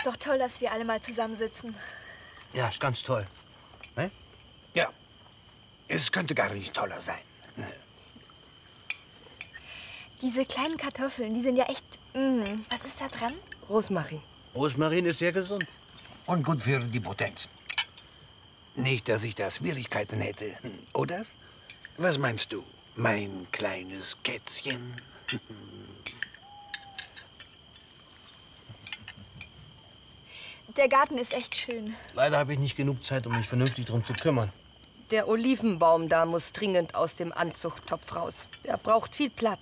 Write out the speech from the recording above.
Ist doch toll, dass wir alle mal zusammensitzen. Ja, ist ganz toll. Ne? Ja, es könnte gar nicht toller sein. Diese kleinen Kartoffeln, die sind ja echt... Was ist da dran? Rosmarin. Rosmarin ist sehr gesund. Und gut für die Potenz. Nicht, dass ich da Schwierigkeiten hätte, oder? Was meinst du, mein kleines Kätzchen? Der Garten ist echt schön. Leider habe ich nicht genug Zeit, um mich vernünftig drum zu kümmern. Der Olivenbaum da muss dringend aus dem Anzuchttopf raus. Der braucht viel Platz.